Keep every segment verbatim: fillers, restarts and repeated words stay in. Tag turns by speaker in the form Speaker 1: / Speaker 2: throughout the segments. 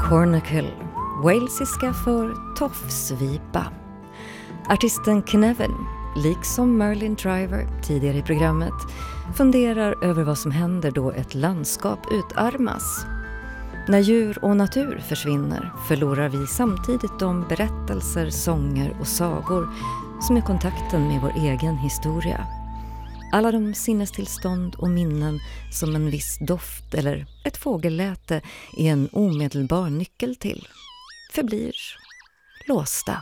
Speaker 1: Cornacle, walesiska för tofsvipa. Artisten Knevin, liksom Merlin Driver tidigare i programmet, funderar över vad som händer då ett landskap utarmas. När djur och natur försvinner förlorar vi samtidigt de berättelser, sånger och sagor som är kontakten med vår egen historia. Alla de sinnestillstånd och minnen som en viss doft eller ett fågelläte är en omedelbar nyckel till förblir låsta.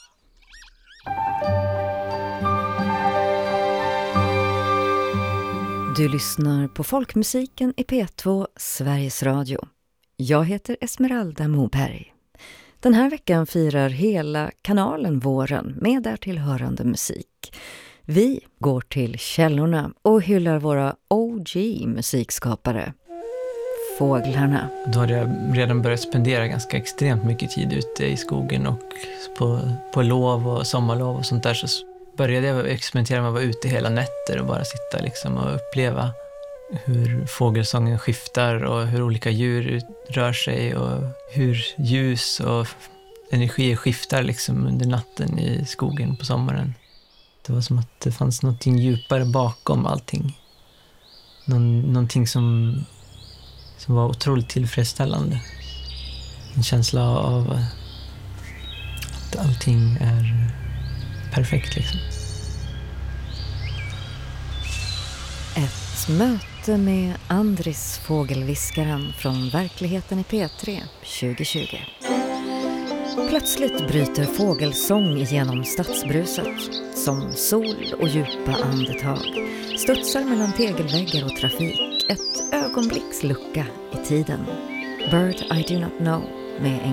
Speaker 1: Du lyssnar på folkmusiken i P två Sveriges Radio. Jag heter Esmeralda Moberg. Den här veckan firar hela kanalen våren med därtill hörande musik. Vi går till källorna och hyllar våra O G-musikskapare, fåglarna.
Speaker 2: Då hade jag redan börjat spendera ganska extremt mycket tid ute i skogen och på, på lov och sommarlov och sånt där, så började jag experimentera med att vara ute hela nätter och bara sitta liksom och uppleva hur fågelsången skiftar och hur olika djur rör sig och hur ljus och energier skiftar liksom under natten i skogen på sommaren. Det var som att det fanns någonting djupare bakom allting. Någon, någonting som, som var otroligt tillfredsställande. En känsla av att allting är perfekt liksom.
Speaker 1: Ett möte med Andris fågelviskaren från verkligheten i P tre tjugo tjugo. Plötsligt bryter fågelsång igenom stadsbruset. Som sol och djupa andetag studsar mellan tegelväggar och trafik. Ett ögonblicks lucka i tiden. Bird I Do Not Know med en